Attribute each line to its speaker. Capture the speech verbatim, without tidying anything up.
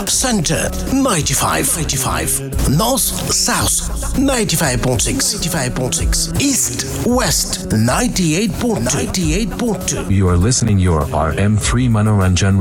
Speaker 1: Center ninety-five, eighty-five. North South ninety-five point six, ninety-five point six. East West ninety-eight point two, ninety-eight point two.
Speaker 2: You are listening your R M three Manoranjan